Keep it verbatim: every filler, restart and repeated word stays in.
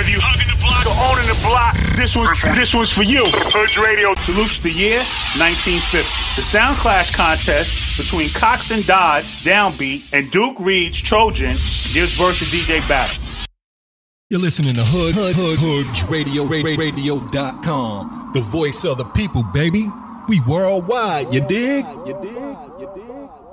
If you hugging the block or owning the block, this one, this one's for you. Hood Radio salutes the year nineteen fifty. The Sound Clash contest between Cox and Dodds, Downbeat, and Duke Reed's Trojan gives birth to D J Battle. You're listening to Hood, Hood, Hood, Hood Radio, radio dot com. The voice of the people, baby. We worldwide, you dig? You dig? You dig?